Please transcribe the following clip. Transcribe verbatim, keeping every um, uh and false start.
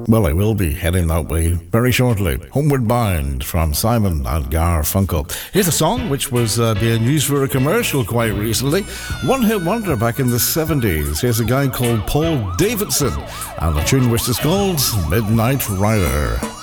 Well, I will be heading that way very shortly. Homeward Bound from Simon and Garfunkel. Here's a song which was uh, being used for a commercial quite recently. One hit wonder back in the seventies. Here's a guy called Paul Davidson, and the tune which is called Midnight Rider.